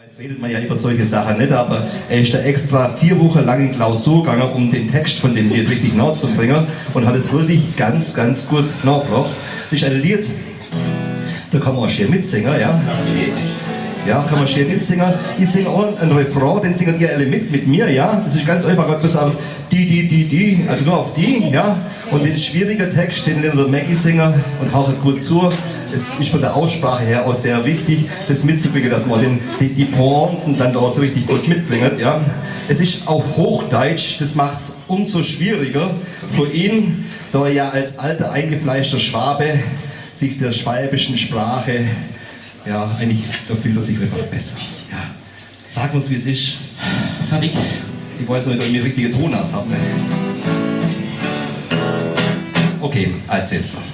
Jetzt redet man ja über solche Sachen nicht, aber er ist da extra 4 Wochen lang in Klausur gegangen, um den Text von dem Lied richtig nachzubringen und hat es wirklich ganz, ganz gut nachgebracht. Das ist ein Lied, da kann man auch schön mitsingen, ja. Ja, kann man schön mitsingen. Ich singe auch einen Refrain, den singen ihr alle mit mir, ja. Das ist ganz einfach, bis auf die, also nur auf die, ja. Und den schwierigen Text, den lernt der Maggie singen und haucht gut zu. Es ist von der Aussprache her auch sehr wichtig, das mitzukriegen, dass man die Pointen dann da so richtig gut mitklingt, ja. Es ist auf Hochdeutsch, das macht es umso schwieriger für ihn, da er ja als alter eingefleischter Schwabe sich der schwäbischen Sprache, ja, eigentlich, da fühlt er sich einfach besser. Ja. Sag uns, wie es ist. Fertig. Ich weiß noch nicht, ob ich die richtige Tonart habe. Okay, als jetzt.